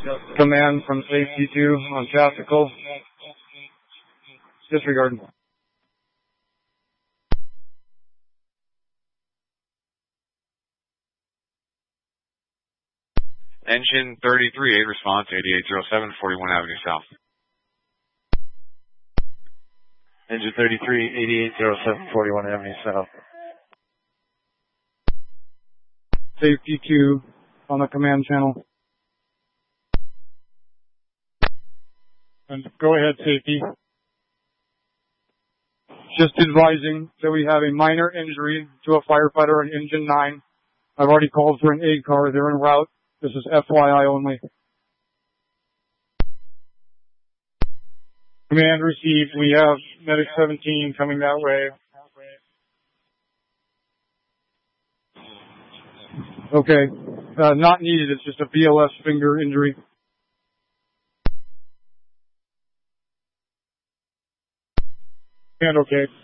Command from Safety 2 on tactical. Disregard. Engine 33, 8 response, 8807, 41 Avenue South. Engine 33, 8807, 41 Avenue South. Safety 2 on the command channel. And go ahead, Safety. Just advising that we have a minor injury to a firefighter on Engine 9. I've already called for an aid car. They're en route. This is FYI only. Command received. We have Medic 17 coming that way. Okay. Not needed. It's just a BLS finger injury. And okay.